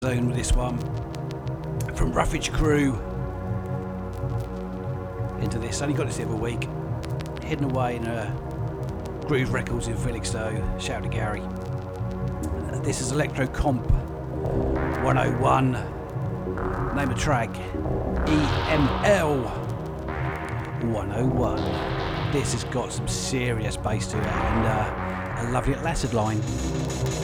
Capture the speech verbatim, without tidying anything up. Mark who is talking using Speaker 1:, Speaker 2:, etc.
Speaker 1: Zone with this one from Roughage Crew into this. Only got this the other week, hidden away in uh, Groove Records in Felixstowe. Shout out to Gary. Uh, this is Electro Comp one oh one. Name of track E M L one oh one. This has got some serious bass to it and uh, a lovely little acid line.